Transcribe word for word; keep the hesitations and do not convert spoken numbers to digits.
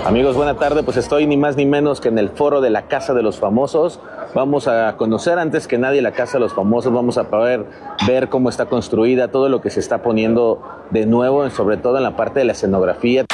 Amigos, buena tarde. Pues estoy ni más ni menos que en el foro de la Casa de los Famosos. Vamos a conocer antes que nadie la Casa de los Famosos. Vamos a poder ver cómo está construida, todo lo que se está poniendo de nuevo, sobre todo en la parte de la escenografía.